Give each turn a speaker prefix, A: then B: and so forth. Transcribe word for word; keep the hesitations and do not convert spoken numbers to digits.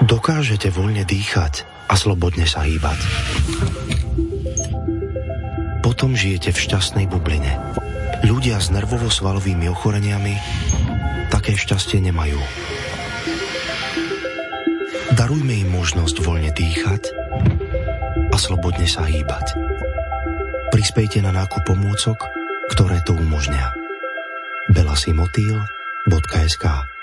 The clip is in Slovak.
A: Dokážete voľne dýchať a slobodne sa hýbať. Potom žijete v šťastnej bubline. Ľudia s nervovo-svalovými ochoreniami také šťastie nemajú. Darujme im možnosť voľne dýchať a slobodne sa hýbať. Prispejte na nákup pomôcok, ktoré to umožnia. belasimotýl bodka es ká